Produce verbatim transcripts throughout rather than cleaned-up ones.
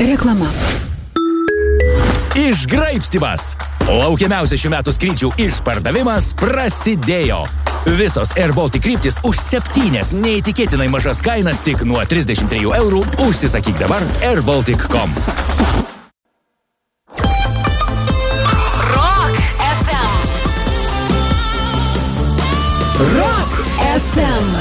Reklama. Išgraibstymas. Laukiamiausias šių metų skrydžių išpardavimas prasidėjo. Visos Air Baltic kryptis už septynias neįtikėtinai mažas kainas tik nuo trisdešimt trijų eurų. Užsisakyk dabar air baltic dot com. Rock F M. Rock F M.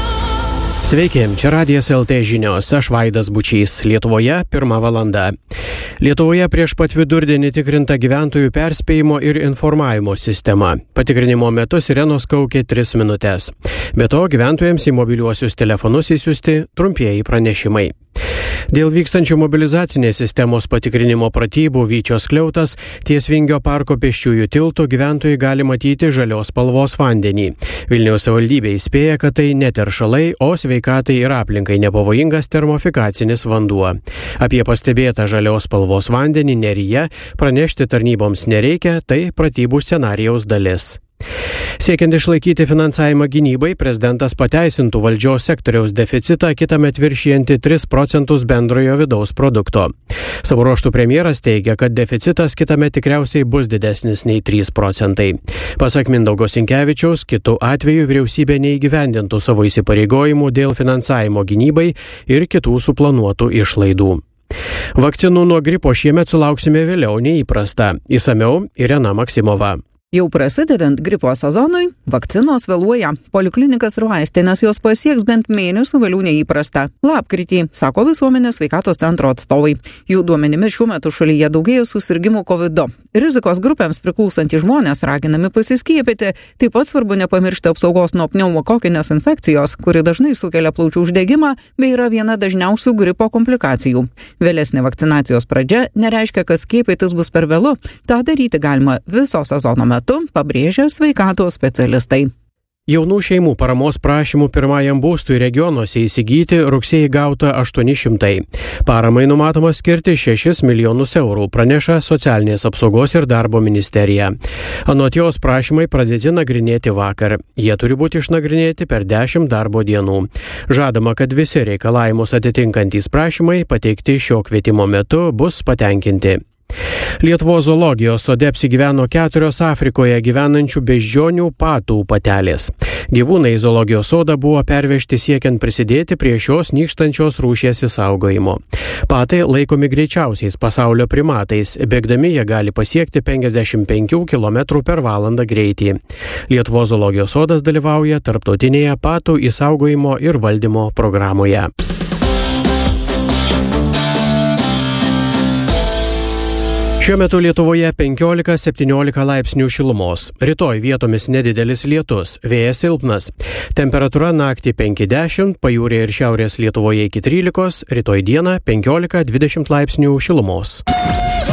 Sveiki, čia Radijas L T žinios, aš Vaidas Bučys. Lietuvoje pirma valanda. Lietuvoje prieš pat vidurdienį tikrinta gyventojų perspėjimo ir informavimo sistema. Patikrinimo metu sirenos kaukė tris minutės. Be to, gyventojams į mobiliuosius telefonus įsiųsti trumpieji pranešimai. Dėl vykstančių mobilizacinės sistemos patikrinimo pratybų Vyčios skliautas ties Vingio parko pėsčiųjų tiltų gyventojai gali matyti žalios spalvos vandenį. Vilniaus savivaldybė įspėja, kad tai ne teršalai, o sveikatai ir aplinkai nepavojingas termofikacinis vanduo. Apie pastebėtą žalios spalvos vandenį Neryje pranešti tarnyboms nereikia, tai pratybų scenarijaus dalis. Siekiant išlaikyti finansavimą gynybai, prezidentas pateisintų valdžios sektoriaus deficitą kitąmet viršijantį tris procentus bendrojo vidaus produkto. Savo ruožtų premjeras teigia, kad deficitas kitąmet tikriausiai bus didesnis nei trys procentai. Pasak Mindaugo Sinkevičiaus, kitu atveju vyriausybė neįgyvendintų savo įsipareigojimų dėl finansavimo gynybai ir kitų suplanuotų išlaidų. Vakcinų nuo gripo šiemet sulauksime vėliau nei įprasta. Išsamiau Irena Maksimova. Jau prasidedant gripo sezonui, vakcinos vėluoja. Poliklinikas ir vaistinės jos pasieks bent mėnesį vėliau nei įprasta. Lapkritį, sako visuomenės sveikatos centro atstovai. Jų duomenimis šiuo metu šalyje daugėja susirgimų kovidu. Rizikos grupėms priklausantys žmonės raginami pasiskiepyti. Taip pat svarbu nepamiršti apsaugos nuo pneumokokinės infekcijos, kuri dažnai sukelia plaučių uždegimą bei yra viena dažniausių gripo komplikacijų. Vėlesnė vakcinacijos pradžia nereiškia, kad skiepytis bus per vėlu. Ta daryti galima viso sezono metu, pabrėžia sveikatos specialistai. Jaunų šeimų paramos prašymų pirmajam būstui regionuose įsigyti rugsėjį gauta aštuoni šimtai. Paramai numatoma skirti šešis milijonus eurų, praneša Socialinės apsaugos ir darbo ministerija. Anot jos prašymai pradėti nagrinėti vakar. Jie turi būti išnagrinėti per dešimt darbo dienų. Žadama, kad visi reikalavimus atitinkantys prašymai pateikti šio kvietimo metu bus patenkinti. Lietuvos zoologijos sode apsigyveno keturios Afrikoje gyvenančių beždžionių patų patelės. Gyvūnai į zoologijos sodą buvo pervežti siekiant prisidėti prie šios nykstančios rūšies išsaugojimo. Patai laikomi greičiausiais pasaulio primatais, bėgdami jie gali pasiekti penkiasdešimt penkių kilometrų per valandą greitį. Lietuvos zoologijos sodas dalyvauja tarptautinėje patų išsaugojimo ir valdymo programoje. Šiuo metu Lietuvoje penkiolika septyniolika laipsnių šilumos. Rytoj vietomis nedidelis lietus, vėjas silpnas. Temperatūra naktį penki dešimt, pajūryje ir šiaurės Lietuvoje iki trylikos, rytoj dieną penkiolika dvidešimt laipsnių šilumos.